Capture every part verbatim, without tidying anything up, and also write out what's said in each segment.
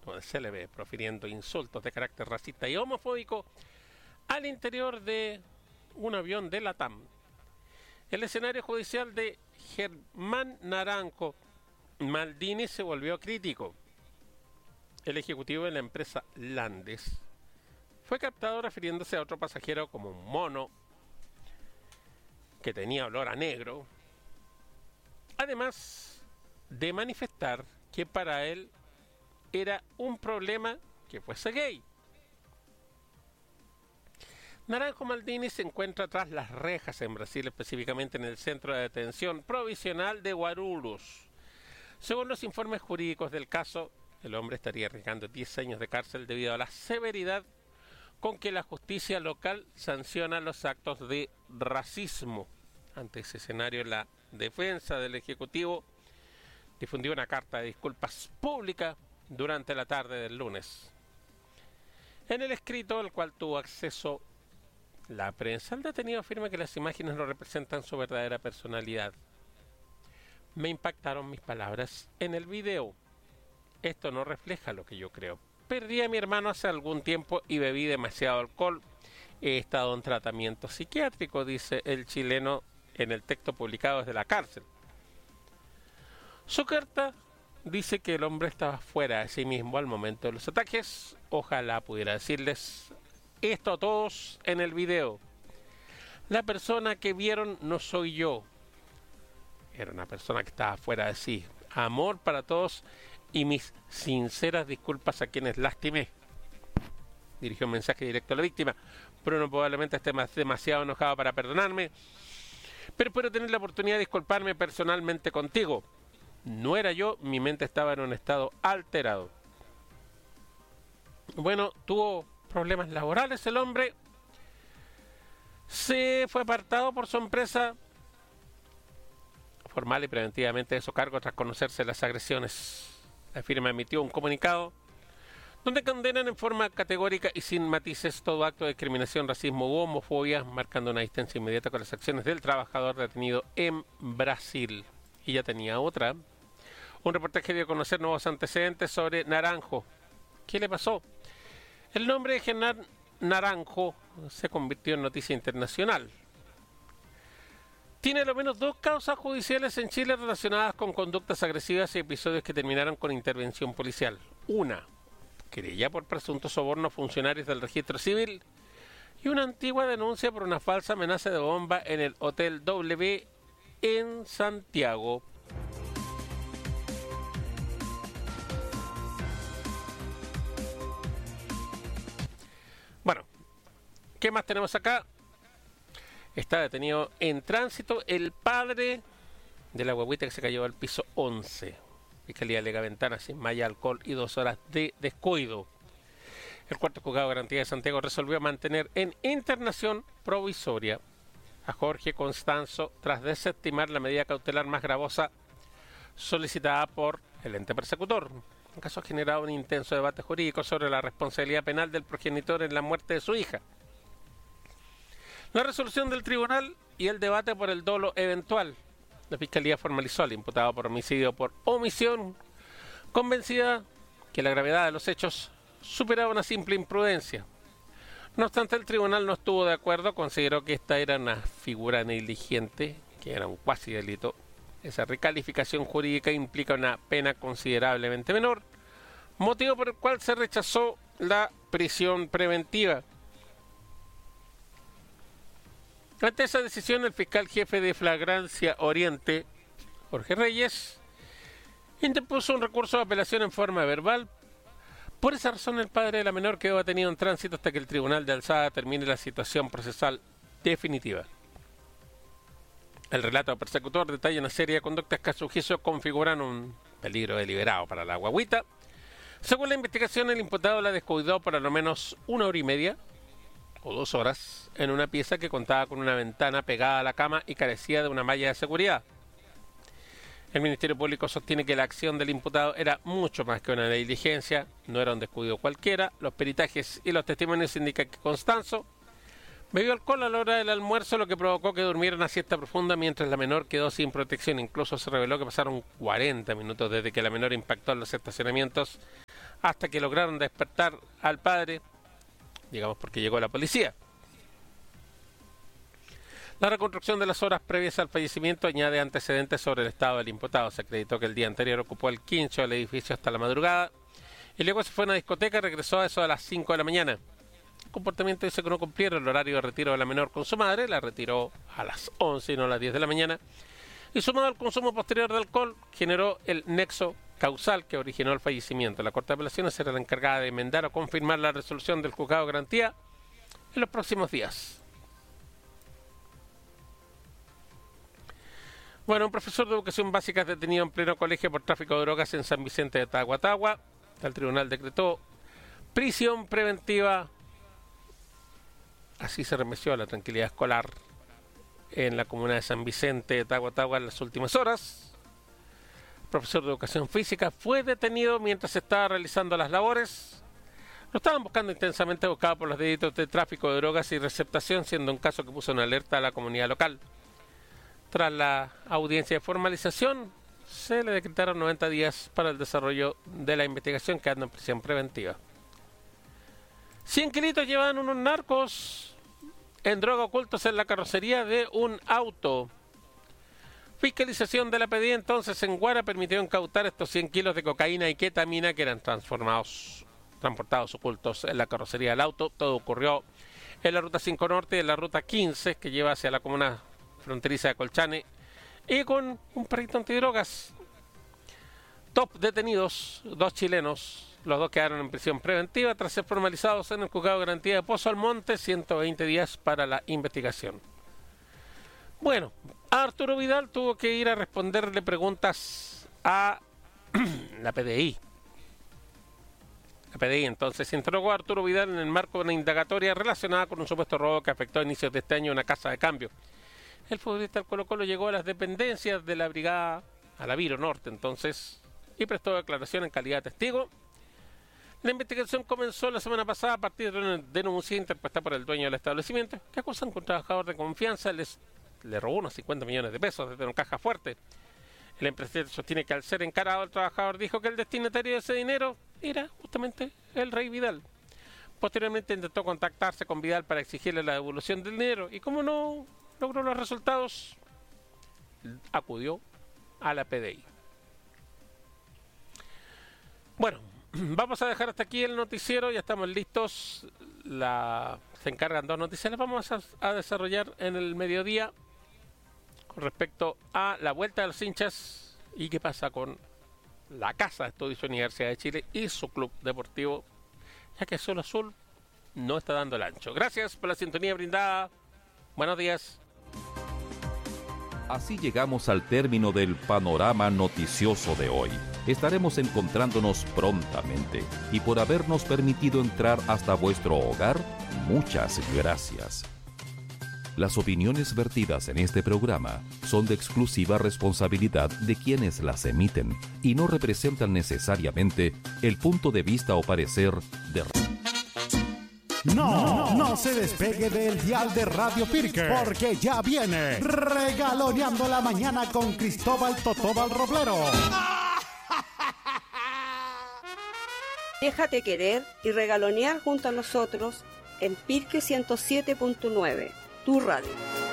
donde se le ve profiriendo insultos de carácter racista y homofóbico al interior de un avión de LATAM. El escenario judicial de Germán Naranjo Maldini se volvió crítico. El ejecutivo de la empresa Landes fue captado refiriéndose a otro pasajero como un mono que tenía olor a negro, además de manifestar que para él era un problema que fuese gay. Naranjo Maldini se encuentra tras las rejas en Brasil, específicamente en el centro de detención provisional de Guarulhos. Según los informes jurídicos del caso, el hombre estaría arriesgando diez años de cárcel debido a la severidad con que la justicia local sanciona los actos de racismo. Ante ese escenario, la defensa del Ejecutivo difundió una carta de disculpas pública durante la tarde del lunes. En el escrito, al cual tuvo acceso la prensa, el detenido afirma que las imágenes no representan su verdadera personalidad. Me impactaron mis palabras en el video. Esto no refleja lo que yo creo. Perdí a mi hermano hace algún tiempo y bebí demasiado alcohol. He estado en tratamiento psiquiátrico, dice el chileno en el texto publicado desde la cárcel. Su carta dice que el hombre estaba fuera de sí mismo al momento de los ataques. Ojalá pudiera decirles esto a todos en el video. La persona que vieron no soy yo. Era una persona que estaba fuera de sí. Amor para todos y mis sinceras disculpas a quienes lastimé. Dirigió un mensaje directo a la víctima. Bruno probablemente esté más demasiado enojado para perdonarme, pero espero tener la oportunidad de disculparme personalmente contigo. No era yo, mi mente estaba en un estado alterado. Bueno, tuvo problemas laborales el hombre. Se fue apartado por su empresa formal y preventivamente de su cargo tras conocerse las agresiones. La firma emitió un comunicado donde condenan en forma categórica y sin matices todo acto de discriminación, racismo u homofobia, marcando una distancia inmediata con las acciones del trabajador detenido en Brasil. Y ya tenía otra. Un reportaje dio a conocer nuevos antecedentes sobre Naranjo. ¿Qué le pasó? El nombre de Germán Naranjo se convirtió en noticia internacional. Tiene al menos dos causas judiciales en Chile relacionadas con conductas agresivas y episodios que terminaron con intervención policial. Una, querella por presunto soborno a funcionarios del registro civil, y una antigua denuncia por una falsa amenaza de bomba en el Hotel W en Santiago. Bueno, ¿qué más tenemos acá? Está detenido en tránsito el padre de la guagüita que se cayó al piso once. Fiscalía alega ventanas sin malla, alcohol y dos horas de descuido. El cuarto juzgado de garantía de Santiago resolvió mantener en internación provisoria a Jorge Constanzo tras desestimar la medida cautelar más gravosa solicitada por el ente persecutor. El caso ha generado un intenso debate jurídico sobre la responsabilidad penal del progenitor en la muerte de su hija. La resolución del tribunal y el debate por el dolo eventual. La Fiscalía formalizó al imputado por homicidio por omisión, convencida que la gravedad de los hechos superaba una simple imprudencia. No obstante, el tribunal no estuvo de acuerdo, consideró que esta era una figura negligente, que era un cuasi delito. Esa recalificación jurídica implica una pena considerablemente menor, motivo por el cual se rechazó la prisión preventiva. Ante esa decisión, el fiscal jefe de Flagrancia Oriente, Jorge Reyes, interpuso un recurso de apelación en forma verbal. Por esa razón, el padre de la menor quedó detenido en tránsito hasta que el tribunal de alzada termine la situación procesal definitiva. El relato persecutor detalla una serie de conductas que a su juicio configuran un peligro deliberado para la guagüita. Según la investigación, el imputado la descuidó por al menos una hora y media o dos horas en una pieza que contaba con una ventana pegada a la cama y carecía de una malla de seguridad. El Ministerio Público sostiene que la acción del imputado era mucho más que una negligencia, no era un descuido cualquiera. Los peritajes y los testimonios indican que Constanzo bebió alcohol a la hora del almuerzo, lo que provocó que durmiera una siesta profunda mientras la menor quedó sin protección. Incluso se reveló que pasaron cuarenta minutos desde que la menor impactó en los estacionamientos hasta que lograron despertar al padre, digamos porque llegó la policía. La reconstrucción de las horas previas al fallecimiento añade antecedentes sobre el estado del imputado. Se acreditó que el día anterior ocupó el quincho del edificio hasta la madrugada y luego se fue a una discoteca y regresó a eso a las cinco de la mañana. El comportamiento dice que no cumplieron el horario de retiro de la menor con su madre, la retiró a las once y no a las diez de la mañana, y sumado al consumo posterior de alcohol generó el nexo causal que originó el fallecimiento. La Corte de Apelaciones será la encargada de enmendar o confirmar la resolución del juzgado de garantía en los próximos días. Bueno, un profesor de educación básica es detenido en pleno colegio por tráfico de drogas en San Vicente de Tahuatahua. El tribunal decretó prisión preventiva. Así se remeció a la tranquilidad escolar en la comuna de San Vicente de Tahuatahua en las últimas horas. El profesor de educación física fue detenido mientras estaba realizando las labores. Lo estaban buscando intensamente, buscado por los delitos de tráfico de drogas y receptación, siendo un caso que puso en alerta a la comunidad local. Tras la audiencia de formalización, se le decretaron noventa días para el desarrollo de la investigación, quedando en prisión preventiva. cien kilitos llevaban unos narcos en droga ocultos en la carrocería de un auto. Fiscalización de la P D I entonces en Guara permitió incautar estos cien kilos de cocaína y ketamina que eran transformados, transportados ocultos en la carrocería del auto. Todo ocurrió en la ruta cinco Norte y en la ruta quince que lleva hacia la comuna fronteriza de Colchane, y con un perrito antidrogas. Top detenidos, dos chilenos, los dos quedaron en prisión preventiva tras ser formalizados en el juzgado de garantía de Pozo Almonte, ciento veinte días para la investigación. Bueno, Arturo Vidal tuvo que ir a responderle preguntas a la P D I. La P D I entonces interrogó a Arturo Vidal en el marco de una indagatoria relacionada con un supuesto robo que afectó a inicios de este año una casa de cambio. El futbolista del Colo Colo llegó a las dependencias de la brigada, a la Viro Norte entonces, y prestó declaración en calidad de testigo. La investigación comenzó la semana pasada a partir de una denuncia interpuesta por el dueño del establecimiento, que acusan que un trabajador de confianza les, le robó unos cincuenta millones de pesos desde una caja fuerte. El empresario sostiene que al ser encarado el trabajador dijo que el destinatario de ese dinero era justamente el Rey Vidal. Posteriormente intentó contactarse con Vidal para exigirle la devolución del dinero y como no logró los resultados, acudió a la P D I. Bueno, vamos a dejar hasta aquí el noticiero, ya estamos listos. La, se encargan dos noticias, vamos a, a desarrollar en el mediodía con respecto a la vuelta de los hinchas y qué pasa con la Casa de Estudios Universidad de Chile y su club deportivo, ya que Sol Azul no está dando el ancho. Gracias por la sintonía brindada. Buenos días. Así llegamos al término del panorama noticioso de hoy. Estaremos encontrándonos prontamente y por habernos permitido entrar hasta vuestro hogar, muchas gracias. Las opiniones vertidas en este programa son de exclusiva responsabilidad de quienes las emiten y no representan necesariamente el punto de vista o parecer de... No, no, no se despegue del dial de Radio Pirque, porque ya viene Regaloneando la Mañana con Cristóbal Totobal Roblero. Déjate querer y regalonear junto a nosotros en Pirque ciento siete punto nueve, tu radio.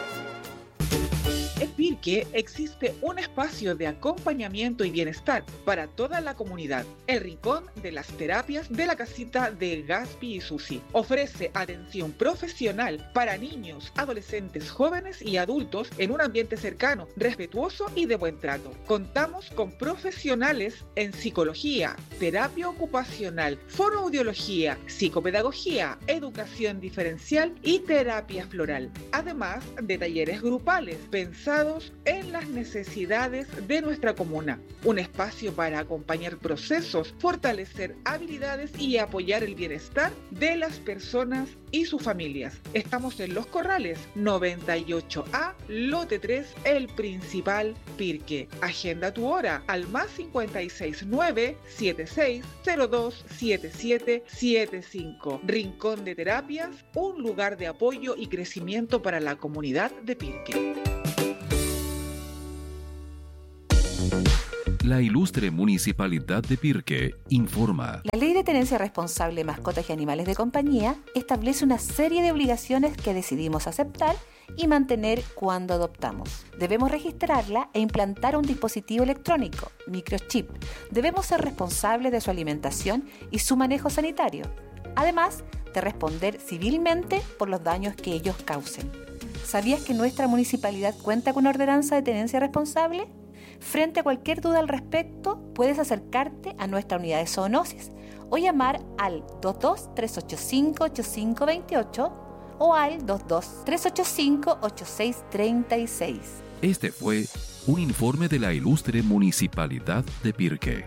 En Pirque existe un espacio de acompañamiento y bienestar para toda la comunidad. El Rincón de las Terapias de la Casita de Gaspi y Susi ofrece atención profesional para niños, adolescentes, jóvenes y adultos en un ambiente cercano, respetuoso y de buen trato. Contamos con profesionales en psicología, terapia ocupacional, fonoaudiología, psicopedagogía, educación diferencial y terapia floral. Además de talleres grupales pensados en las necesidades de nuestra comuna. Un espacio para acompañar procesos, fortalecer habilidades y apoyar el bienestar de las personas y sus familias. Estamos en Los Corrales, noventa y ocho A, lote tres, El Principal, Pirque. Agenda tu hora al más cincuenta y seis nueve siete seis cero dos siete siete siete cinco. Rincón de Terapias, un lugar de apoyo y crecimiento para la comunidad de Pirque. La ilustre Municipalidad de Pirque informa. La Ley de Tenencia Responsable de Mascotas y Animales de Compañía establece una serie de obligaciones que decidimos aceptar y mantener cuando adoptamos. Debemos registrarla e implantar un dispositivo electrónico, microchip. Debemos ser responsables de su alimentación y su manejo sanitario, además de responder civilmente por los daños que ellos causen. ¿Sabías que nuestra municipalidad cuenta con ordenanza de tenencia responsable? Frente a cualquier duda al respecto, puedes acercarte a nuestra unidad de zoonosis o llamar al dos dos, tres ocho cinco, ocho cinco dos ocho o al dos dos, tres ocho cinco, ocho seis tres seis. Este fue un informe de la ilustre Municipalidad de Pirque.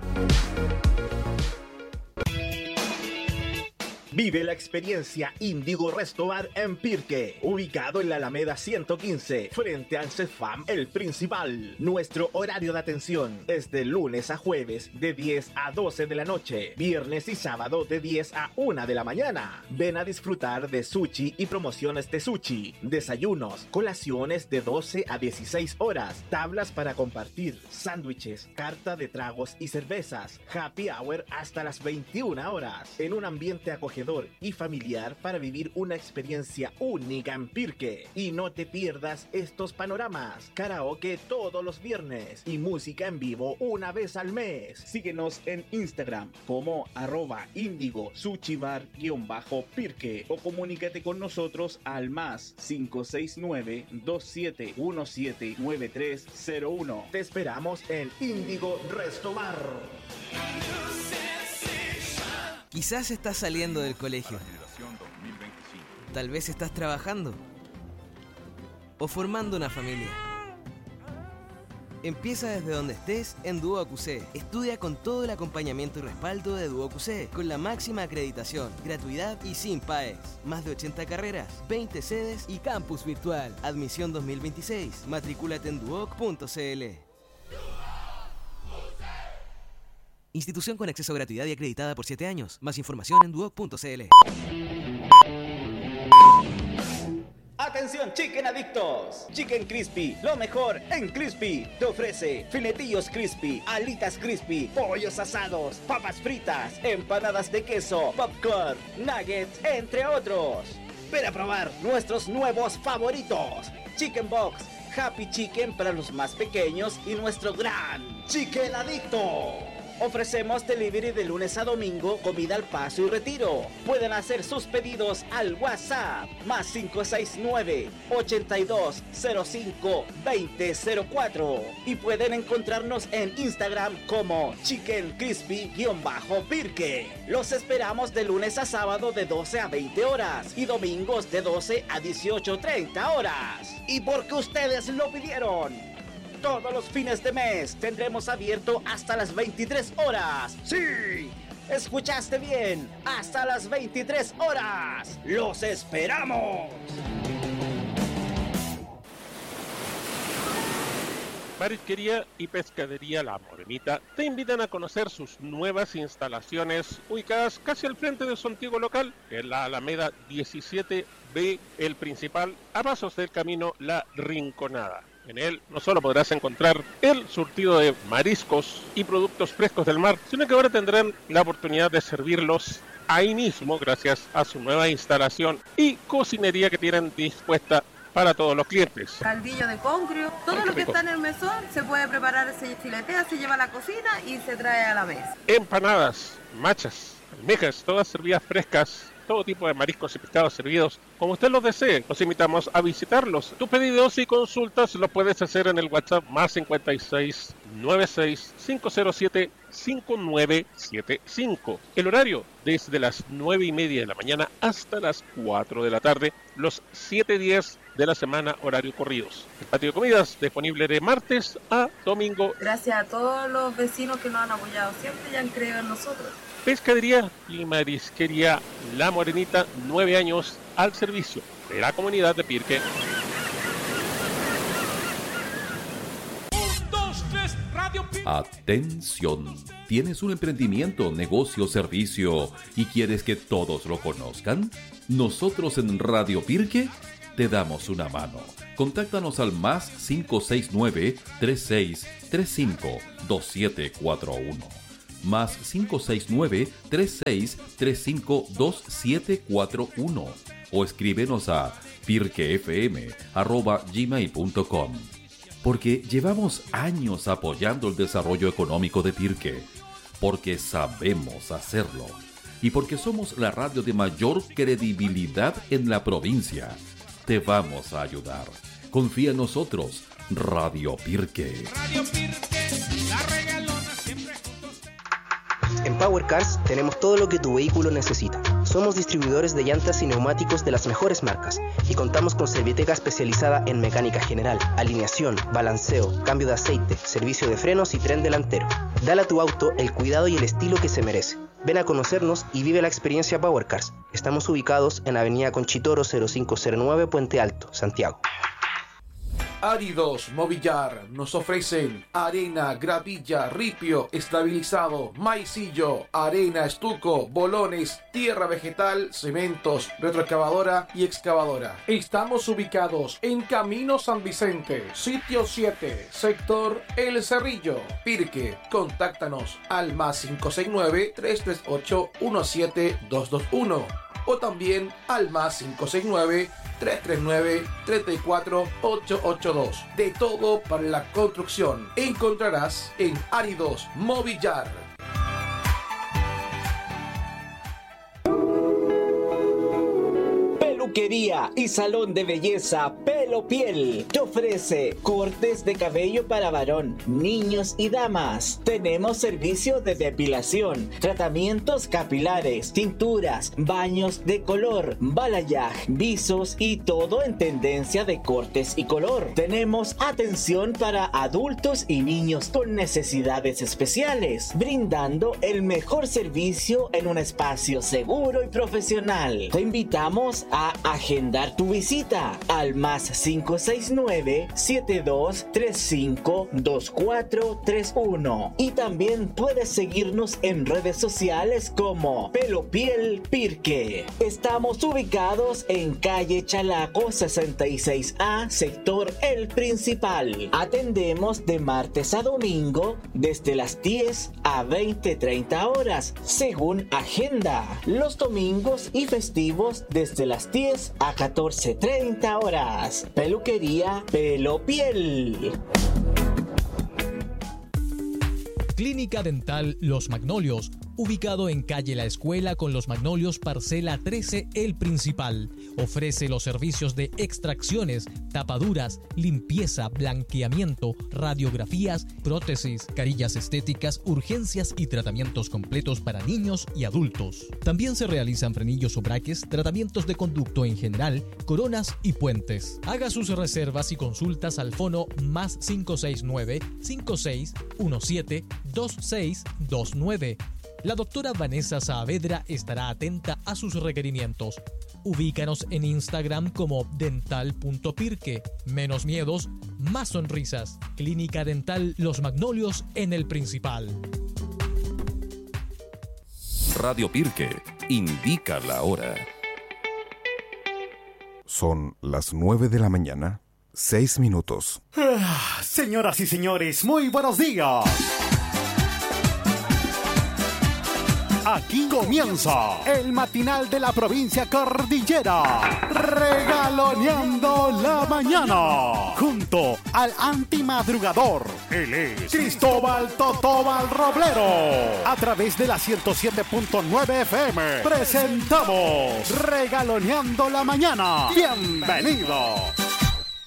Vive la experiencia Índigo Restobar en Pirque, ubicado en la Alameda ciento quince, frente al Cefam El Principal. Nuestro horario de atención es de lunes a jueves de diez a doce de la noche, viernes y sábado de diez a una de la mañana. Ven a disfrutar de sushi y promociones de sushi, desayunos, colaciones de doce a dieciséis horas, tablas para compartir, sándwiches, carta de tragos y cervezas, happy hour hasta las veintiuna horas, en un ambiente acogedor y familiar para vivir una experiencia única en Pirque. Y no te pierdas estos panoramas, karaoke todos los viernes y música en vivo una vez al mes. Síguenos en Instagram como arroba índigo suchibar guión bajo Pirque o comunícate con nosotros al más cinco seis nueve, dos siete uno siete, nueve tres cero uno. Te esperamos en Índigo Restobar. Quizás estás saliendo del colegio. Tal vez estás trabajando o formando una familia. Empieza desde donde estés en Duoc U C. Estudia con todo el acompañamiento y respaldo de Duoc U C, con la máxima acreditación, gratuidad y sin P A E S. Más de ochenta carreras, veinte sedes y campus virtual. Admisión dos mil veintiséis. Matricúlate en duoc punto c l. Institución con acceso a gratuidad y acreditada por siete años. Más información en duoc punto c l. Atención Chicken Adictos, Chicken Crispy, lo mejor en Crispy. Te ofrece filetillos crispy, alitas crispy, pollos asados, papas fritas, empanadas de queso, popcorn, nuggets, entre otros. Ven a probar nuestros nuevos favoritos: Chicken Box, Happy Chicken para los más pequeños y nuestro gran Chicken Adicto. Ofrecemos delivery de lunes a domingo, comida al paso y retiro. Pueden hacer sus pedidos al WhatsApp más cinco seis nueve, ochenta y dos, cero cinco, veinte cero cuatro y pueden encontrarnos en Instagram como Chicken Crispy-Pirque. Los esperamos de lunes a sábado de doce a veinte horas y domingos de doce a dieciocho treinta horas. Y porque ustedes lo pidieron, todos los fines de mes tendremos abierto hasta las veintitrés horas. ¡Sí! ¿Escuchaste bien? ¡Hasta las veintitrés horas! ¡Los esperamos! Marisquería y Pescadería La Morenita te invitan a conocer sus nuevas instalaciones ubicadas casi al frente de su antiguo local, en la Alameda diecisiete B, El Principal, a pasos del camino La Rinconada. En él no solo podrás encontrar el surtido de mariscos y productos frescos del mar, sino que ahora tendrán la oportunidad de servirlos ahí mismo gracias a su nueva instalación y cocinería que tienen dispuesta para todos los clientes. Caldillo de congrio, todo Ay, lo que rico. está en el mesón se puede preparar, se filetea, se lleva a la cocina y se trae a la mesa. Empanadas, machas, almejas, todas servidas frescas, todo tipo de mariscos y pescados servidos como usted los desee. Los invitamos a visitarlos. Tus pedidos y consultas los puedes hacer en el WhatsApp más cincuenta y seis, noventa y seis, cinco cero siete, cinco nueve siete cinco. El horario desde las nueve y media de la mañana hasta las cuatro de la tarde, los siete días de la semana, horario corridos. El patio de comidas disponible de martes a domingo. Gracias a todos los vecinos que nos han apoyado siempre y han creído en nosotros. Pescadería y Marisquería La Morenita, nueve años al servicio de la comunidad de Pirque. Atención, ¿tienes un emprendimiento, negocio, servicio y quieres que todos lo conozcan? Nosotros en Radio Pirque te damos una mano. Contáctanos al más cinco seis nueve, tres seis tres cinco, dos siete cuatro uno. Más cinco seis nueve, tres seis tres cinco, dos siete cuatro uno. O escríbenos a pirquefm arroba gmail punto com. Porque llevamos años apoyando el desarrollo económico de Pirque. Porque sabemos hacerlo. Y porque somos la radio de mayor credibilidad en la provincia. Te vamos a ayudar. Confía en nosotros. Radio Pirque. Radio Pirque, la regalona siempre juntos. En Power Cars tenemos todo lo que tu vehículo necesita. Somos distribuidores de llantas y neumáticos de las mejores marcas y contamos con Serviteca especializada en mecánica general, alineación, balanceo, cambio de aceite, servicio de frenos y tren delantero. Dale a tu auto el cuidado y el estilo que se merece. Ven a conocernos y vive la experiencia Power Cars. Estamos ubicados en Avenida Conchitoro cero cinco cero nueve, Puente Alto, Santiago. Áridos Movillar nos ofrecen arena, gravilla, ripio, estabilizado, maicillo, arena, estuco, bolones, tierra vegetal, cementos, retroexcavadora y excavadora. Estamos ubicados en Camino San Vicente, sitio siete, sector El Cerrillo, Pirque. Contáctanos al más cinco seis nueve, tres tres ocho, uno siete dos dos uno o también al más cinco seis nueve, tres tres nueve, tres cuatro ocho ocho dos. De todo para la construcción encontrarás en Áridos Movillar. Peluquería y salón de belleza Pelo Piel te ofrece cortes de cabello para varón, niños y damas. Tenemos servicio de depilación, tratamientos capilares, tinturas, baños de color, balayage, visos y todo en tendencia de cortes y color. Tenemos atención para adultos y niños con necesidades especiales, brindando el mejor servicio en un espacio seguro y profesional. Te invitamos a agendar tu visita al más cinco seis nueve, siete dos tres cinco, dos cuatro tres uno y también puedes seguirnos en redes sociales como Pelo Piel Pirque. Estamos ubicados en calle Chalaco sesenta y seis A, sector El Principal. Atendemos de martes a domingo desde las diez a veinte treinta horas según agenda. Los domingos y festivos desde las diez a catorce treinta horas. Peluquería Pelo Piel. Clínica Dental Los Magnolios, ubicado en calle La Escuela con Los Magnolios, parcela trece, El Principal. Ofrece los servicios de extracciones, tapaduras, limpieza, blanqueamiento, radiografías, prótesis, carillas estéticas, urgencias y tratamientos completos para niños y adultos. También se realizan frenillos o braques, tratamientos de conducto en general, coronas y puentes. Haga sus reservas y consultas al fono más cinco seis nueve, cinco seis uno siete, dos seis dos nueve. La doctora Vanessa Saavedra estará atenta a sus requerimientos. Ubícanos en Instagram como dental punto pirque. Menos miedos, más sonrisas. Clínica Dental Los Magnolios en El Principal. Radio Pirque indica la hora. Son las nueve de la mañana, seis minutos. Ah, señoras y señores, muy buenos días. Aquí comienza el matinal de la provincia cordillera, regaloneando la mañana, junto al antimadrugador, él es Cristóbal Totobal Roblero. A través de la ciento siete punto nueve F M, presentamos Regaloneando la Mañana. ¡Bienvenidos!